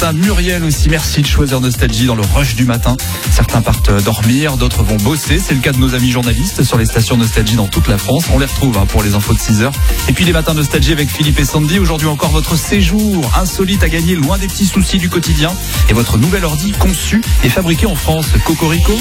Muriel aussi, merci de choisir Nostalgie dans le rush du matin. Certains partent dormir, d'autres vont bosser. C'est le cas de nos amis journalistes sur les stations Nostalgie dans toute la France. On les retrouve pour les infos de 6h. Et puis les matins Nostalgie avec Philippe et Sandy. Aujourd'hui encore votre séjour insolite à gagner loin des petits soucis du quotidien. Et votre nouvel ordi conçu et fabriqué en France. Cocorico.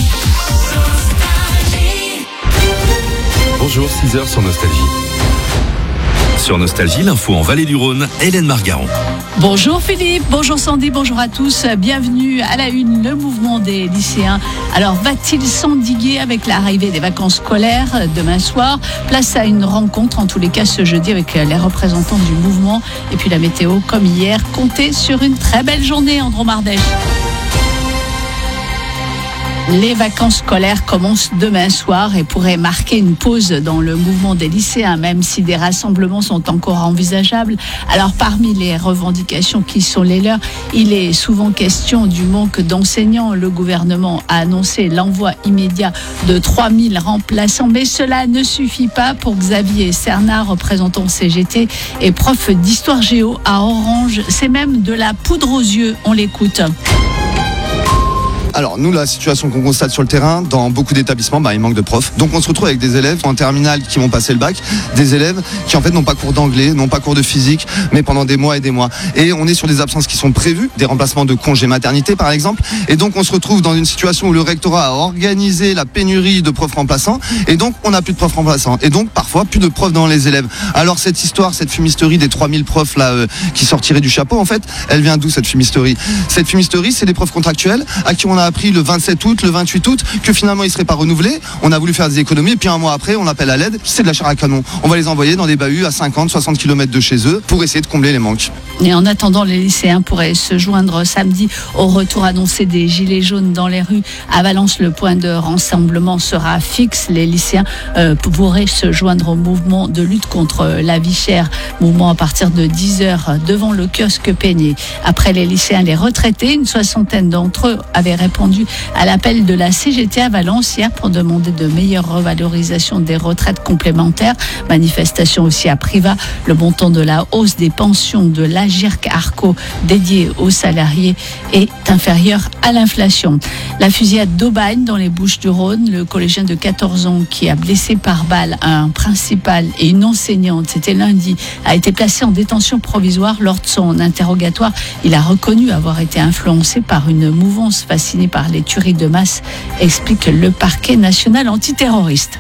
Bonjour, 6h sur Nostalgie. Sur Nostalgie, l'info en Vallée du Rhône, Hélène Margaron. Bonjour Philippe, bonjour Sandy, bonjour à tous. Bienvenue à la une, le mouvement des lycéens. Alors va-t-il s'endiguer avec l'arrivée des vacances scolaires demain soir? Place à une rencontre, en tous les cas ce jeudi, avec les représentants du mouvement. Et puis la météo, comme hier, comptez sur une très belle journée, Andromardèche. Les vacances scolaires commencent demain soir et pourraient marquer une pause dans le mouvement des lycéens, même si des rassemblements sont encore envisageables. Alors parmi les revendications qui sont les leurs, il est souvent question du manque d'enseignants. Le gouvernement a annoncé l'envoi immédiat de 3000 remplaçants, mais cela ne suffit pas pour Xavier Cernat, représentant CGT et prof d'histoire géo à Orange. C'est même de la poudre aux yeux, on l'écoute. Alors nous, la situation qu'on constate sur le terrain, dans beaucoup d'établissements, il manque de profs. Donc on se retrouve avec des élèves en terminale qui vont passer le bac, des élèves qui en fait n'ont pas cours d'anglais, n'ont pas cours de physique, mais pendant des mois et des mois. Et on est sur des absences qui sont prévues, des remplacements de congés maternité par exemple. Et donc on se retrouve dans une situation où le rectorat a organisé la pénurie de profs remplaçants. Et donc on n'a plus de profs remplaçants. Et donc parfois plus de profs dans les élèves. Alors cette histoire, cette fumisterie des 3000 profs là qui sortiraient du chapeau, en fait, elle vient d'où cette fumisterie? Cette fumisterie, c'est des profs contractuels à qui on a appris le 27 août, le 28 août, que finalement ils ne seraient pas renouvelés. On a voulu faire des économies et puis un mois après, on appelle à l'aide. C'est de la chair à canon. On va les envoyer dans des bahuts à 50, 60 km de chez eux pour essayer de combler les manques. Et en attendant, les lycéens pourraient se joindre samedi au retour annoncé des gilets jaunes dans les rues. À Valence, le point de rassemblement sera fixe. Les lycéens pourraient se joindre au mouvement de lutte contre la vie chère. Mouvement à partir de 10h devant le kiosque Peigné. Après les lycéens, les retraités, une soixantaine d'entre eux avaient répondu à l'appel de la CGT à Valence hier pour demander de meilleures revalorisations des retraites complémentaires. Manifestation aussi à Privas. Le montant de la hausse des pensions de l'Agirc Arco dédié aux salariés est inférieur à l'inflation. La fusillade d'Aubagne dans les Bouches-du-Rhône, le collégien de 14 ans qui a blessé par balle un principal et une enseignante, c'était lundi, a été placé en détention provisoire. Lors de son interrogatoire, il a reconnu avoir été influencé par une mouvance fascinée par les tueries de masse, explique le parquet national antiterroriste.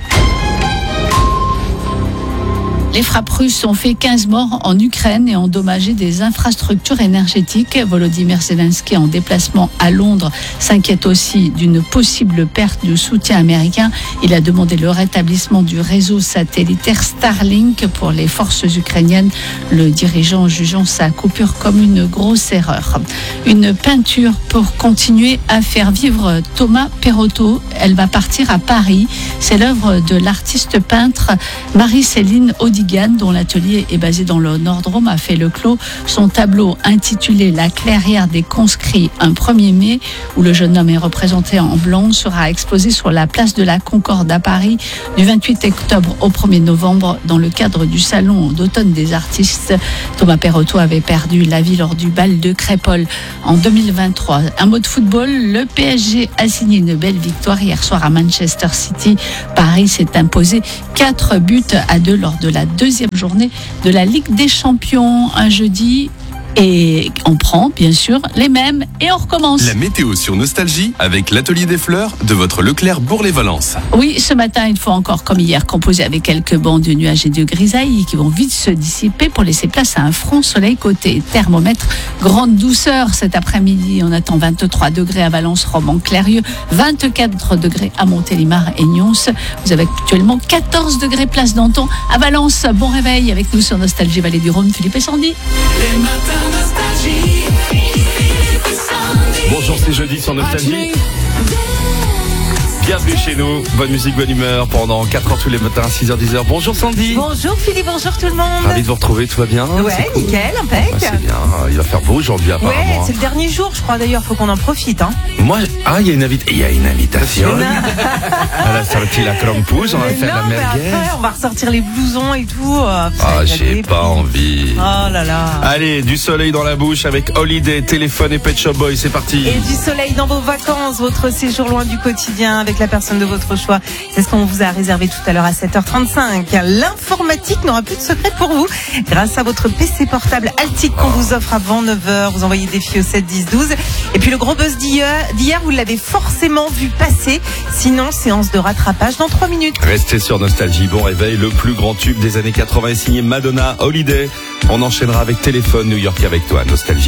Les frappes russes ont fait 15 morts en Ukraine et endommagé des infrastructures énergétiques. Volodymyr Zelensky, en déplacement à Londres, s'inquiète aussi d'une possible perte de soutien américain. Il a demandé le rétablissement du réseau satellitaire Starlink pour les forces ukrainiennes, le dirigeant jugeant sa coupure comme une grosse erreur. Une peinture pour continuer à faire vivre Thomas Perotto. Elle va partir à Paris. C'est l'œuvre de l'artiste peintre Marie-Céline Audigan, dont l'atelier est basé dans le Nord-Drôme, a fait le clos. Son tableau intitulé La clairière des conscrits, un 1er mai, où le jeune homme est représenté en blanc, sera exposé sur la place de la Concorde à Paris du 28 octobre au 1er novembre dans le cadre du salon d'automne des artistes. Thomas Perotto avait perdu la vie lors du bal de Crépol en 2023. Un mot de football, le PSG a signé une belle victoire hier soir à Manchester City. Paris s'est imposé 4-2 lors de la deuxième journée de la Ligue des Champions, un jeudi. Et on prend, bien sûr, les mêmes et on recommence. La météo sur Nostalgie avec l'atelier des fleurs de votre Leclerc Bourg-les-Valences. Oui, ce matin, une fois encore, comme hier, composé avec quelques bancs de nuages et de grisailles qui vont vite se dissiper pour laisser place à un franc soleil côté thermomètre. Grande douceur cet après-midi. On attend 23 degrés à Valence, Romans, Clérieux, 24 degrés à Montélimar et Nyons. Vous avez actuellement 14 degrés place Danton à Valence. Bon réveil avec nous sur Nostalgie Vallée du Rhône, Philippe et Sandy. Les matins Nostalgie. Bonjour, c'est jeudi sur Nostalgie. Bienvenue chez nous. Bonne musique, bonne humeur pendant 4 heures tous les matins, 6h, 10h. Bonjour Sandy. Bonjour Philippe, bonjour tout le monde. Ravi de vous retrouver, tout va bien? Ouais, Cool. nickel, impec. C'est bien, il va faire beau aujourd'hui apparemment. Ouais, c'est le dernier jour, je crois d'ailleurs, faut qu'on en profite. Hein. Moi, il y a une invitation. À la sortie la crampouche, on va faire la mais merguez. après, on va ressortir les blousons et tout. J'ai pas envie. Oh là là. Allez, du soleil dans la bouche avec Holiday, Téléphone et Pet Shop Boy, c'est parti. Et du soleil dans vos vacances, votre séjour loin du quotidien avec la personne de votre choix. C'est ce qu'on vous a réservé tout à l'heure à 7h35. L'informatique n'aura plus de secret pour vous. Grâce à votre PC portable Altic qu'on vous offre avant 9h, vous envoyez défi au 7 10 12. Et puis le gros buzz d'hier, vous l'avez forcément vu passer. Sinon, séance de rattrapage dans 3 minutes. Restez sur Nostalgie, bon réveil, le plus grand tube des années 80 est signé Madonna, Holiday. On enchaînera avec Téléphone, New York avec toi, Nostalgie.